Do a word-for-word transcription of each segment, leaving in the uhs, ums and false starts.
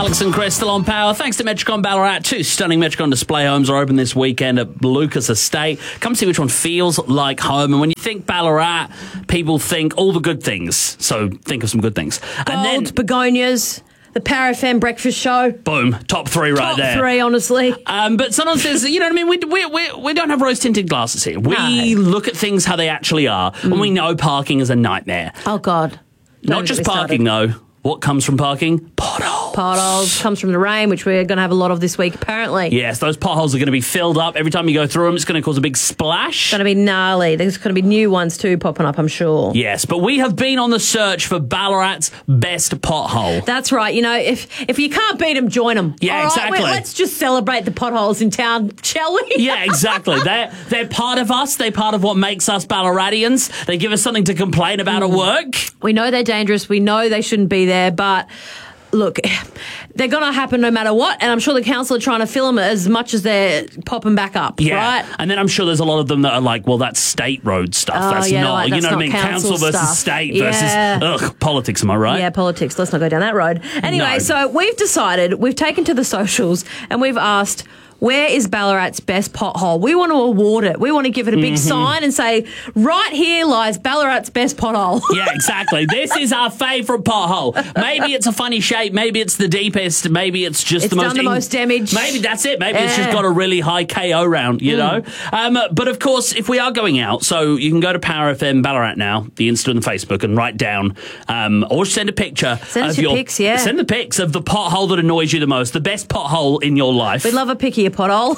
Alex and Chris still on Power. Thanks to Metricon Ballarat. Two stunning Metricon display homes are open this weekend at Lucas Estate. Come see which one feels like home. And when you think Ballarat, people think all the good things. So think of some good things. Gold, and then begonias, the Power F M breakfast show. Boom, top three right top there. Top three, honestly. Um, but sometimes there's, you know what I mean? We, we, we, we don't have rose-tinted glasses here. We No. look at things how they actually are. Mm. And we know parking is a nightmare. Oh, God. Not just parking, though. What comes from parking? Potholes. Potholes. Comes from the rain, which we're going to have a lot of this week, apparently. Yes, those potholes are going to be filled up. Every time you go through them, it's going to cause a big splash. It's going to be gnarly. There's going to be new ones, too, popping up, I'm sure. Yes, but we have been on the search for Ballarat's best pothole. That's right. You know, if if you can't beat them, join them. Yeah, All right? exactly. Well, let's just celebrate the potholes in town, shall we? Yeah, exactly. They're, they're part of us. They're part of what makes us Ballaratians. They give us something to complain about mm. at work. We know they're dangerous. We know they shouldn't be there, but... Look, they're going to happen no matter what, and I'm sure the council are trying to fill them as much as they're popping back up, yeah. right? And then I'm sure there's a lot of them that are like, well, that's state road stuff. Oh, that's yeah, not, like, you that's know what I not mean? council Council versus stuff. state Yeah. versus, ugh, politics, am I right? Yeah, politics. Let's not go down that road. Anyway, No. so we've decided, we've taken to the socials, and we've asked... Where is Ballarat's best pothole? We want to award it. We want to give it a big mm-hmm. sign and say, right here lies Ballarat's best pothole. Yeah, exactly. This is our favourite pothole. Maybe it's a funny shape. Maybe it's the deepest. Maybe it's just it's the most... It's done the in- most damage. Maybe that's it. Maybe yeah. it's just got a really high K O round, you mm. know? Um, but, of course, if we are going out, so you can go to Power F M Ballarat now, the Insta and the Facebook, and write down, um, or send a picture send of us your... pics, yeah. Send the pics of the pothole that annoys you the most, the best pothole in your life. We'd love a pic of your pothole.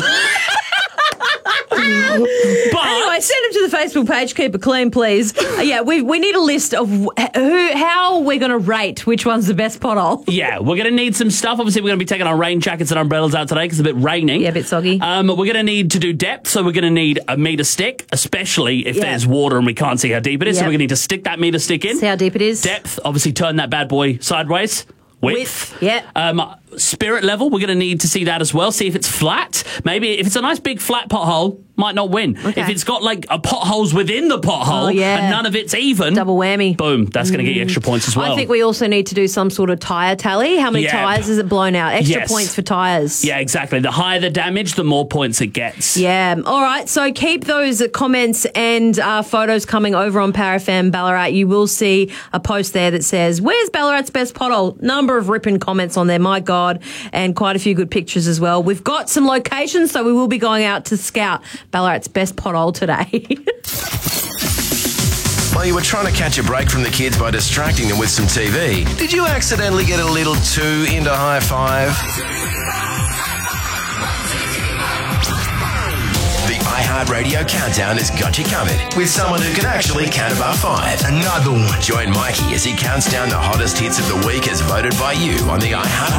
But anyway, send them to the Facebook page. Keep it clean, please. Uh, yeah, we we need a list of who, how we're going to rate which one's the best pothole. Yeah, we're going to need some stuff. Obviously, we're going to be taking our rain jackets and umbrellas out today because it's a bit raining. Yeah, a bit soggy. Um, we're going to need to do depth, so we're going to need a meter stick, especially if yeah. there's water and we can't see how deep it is. Yep. So we're going to need to stick that meter stick in. See how deep it is. Depth, obviously, turn that bad boy sideways. Width. Width, yeah. Um, spirit level, we're going to need to see that as well. See if it's flat. Maybe if it's a nice big flat pothole, might not win. Okay. If it's got like a potholes within the pothole oh, yeah. and none of it's even. Double whammy. Boom. That's going to get you extra points as well. I think we also need to do some sort of tyre tally. How many yeah. tyres is it blown out? Extra yes. points for tyres. Yeah, exactly. The higher the damage, the more points it gets. Yeah. All right. So keep those comments and uh, photos coming over on Power F M Ballarat. You will see a post there that says, where's Ballarat's best pothole? Number of ripping comments on there, my God, and quite a few good pictures as well. We've got some locations, so we will be going out to scout Ballarat's best pothole today. While you were trying to catch a break from the kids by distracting them with some T V, did you accidentally get a little too into high five? The iHeartRadio Countdown has got you covered with someone who can actually count above five. Another one. Join Mikey as he counts down the hottest hits of the week as voted by you on the iHeart